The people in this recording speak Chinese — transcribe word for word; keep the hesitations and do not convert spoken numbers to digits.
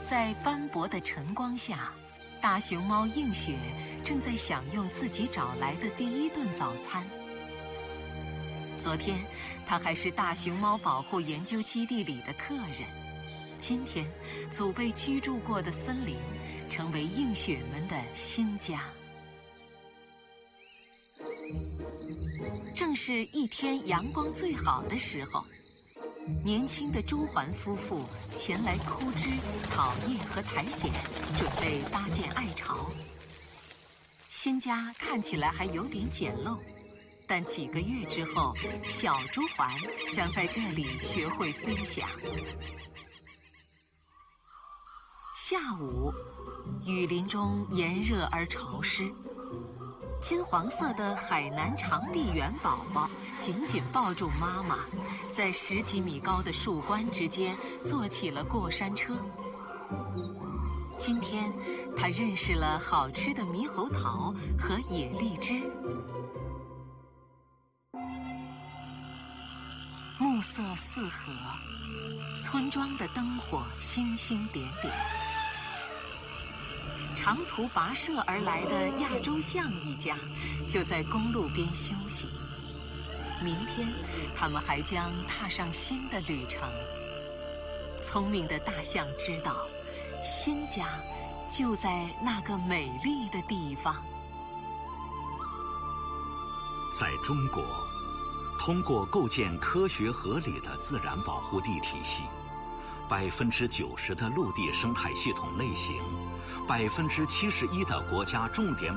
在斑驳的晨光下，大熊猫映雪正在享用自己找来的第一顿早餐。昨天，它还是大熊猫保护研究基地里的客人。今天，祖辈居住过的森林成为映雪们的新家。正是一天阳光最好的时候，年轻的朱鹮夫妇前来枯枝、讨叶和苔藓，准备搭建爱巢。新家看起来还有点简陋，但几个月之后，小朱鹮将在这里学会飞翔。下午，雨林中炎热而潮湿。金黄色的海南长臂猿宝宝紧紧抱住妈妈，在十几米高的树冠之间做起了过山车。今天，它认识了好吃的猕猴桃和野荔枝。暮色四合，村庄的灯火星星点点。长途跋涉而来的亚洲象一家就在公路边休息。明天，他们还将踏上新的旅程。聪明的大象知道，新家就在那个美丽的地方。 在中国，通过构建科学合理的自然保护地体系，百分之九十的陆地生态系统类型，百分之七十一的国家重点